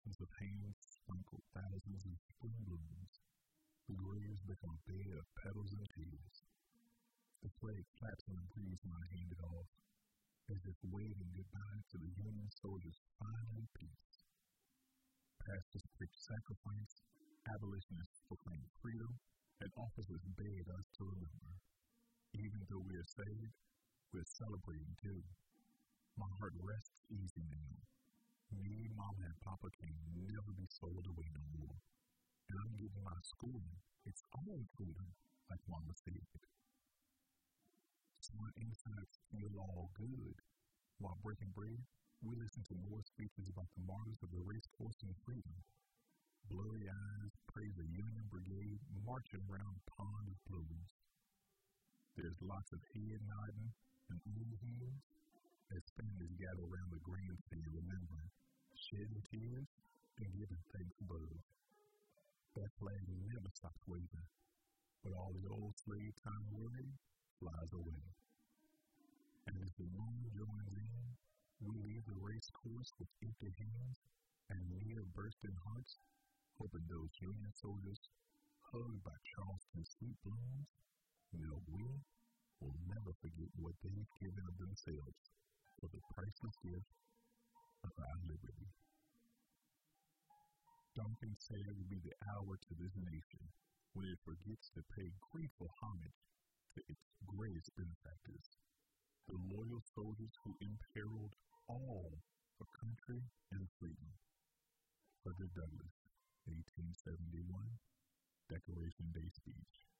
thousands of hands sprinkle thousands of spring blooms. The graves become a bed of petals and tears. The flag flaps in the breeze when I hand it off, as if waving goodbye to the Union soldiers' final peace. Pastors preach sacrifice, abolitionists proclaim freedom, and officers beg us to remember. Even though we are saved, we're celebrating too. My heart rests easy now. Me, Mama, and Papa can never be sold away no more. And I'm giving my schooling its own freedom, like Mama said. So my insides feel all good. While breaking bread, we listen to more speeches about the martyrs of the race course and freedom. Blurry eyes praise the Union Brigade marching around the pond of blues. There's lots of head nodding and ooh-hees as families gather around the grand field remembering, shedding tears, and giving thanks above. That flag never stops waving, but all the old slave time worry flies away. And as the moon joins in, we leave the race course with empty hands and near bursting hearts, hoping those Union soldiers, hugged by Charleston's sweet blooms, know we will never forget what they've given of themselves for the priceless gift of our liberty. Dark and sad will be the hour to this nation when it forgets to pay grateful homage to its greatest benefactors, the loyal soldiers who imperiled all for country and freedom. Frederick Douglass, 1871, Decoration Day speech.